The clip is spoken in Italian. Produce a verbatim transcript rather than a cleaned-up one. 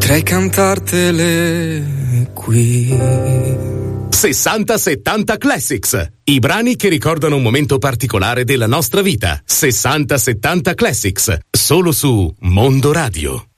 Potrei cantartele qui. sessanta settanta Classics, i brani che ricordano un momento particolare della nostra vita. sessanta settanta Classics, solo su Mondo Radio.